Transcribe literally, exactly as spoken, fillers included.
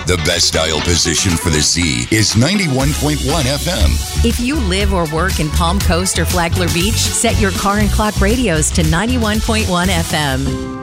The best dial position for the sea is ninety-one point one F M. If you live or work in Palm Coast or Flagler Beach, set your car and clock radios to ninety-one point one F M.